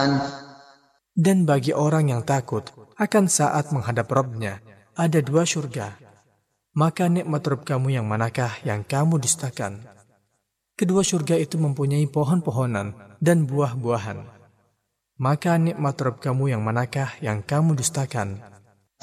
Dan bagi orang yang takut akan saat menghadap Rabb-Nya, ada 2 surga. Maka nikmat Rabb kamu yang manakah yang kamu dustakan? Kedua surga itu mempunyai pohon-pohonan dan buah-buahan. Maka nikmat Rabb kamu yang manakah yang kamu dustakan?